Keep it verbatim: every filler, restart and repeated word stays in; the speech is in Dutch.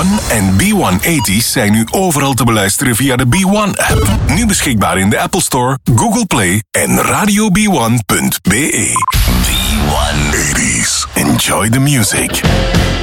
one en B honderdtachtig zijn nu overal te beluisteren via de B one-app. Nu beschikbaar in de Apple Store, Google Play en radio b one punt b e. B honderdtachtig. Enjoy the music.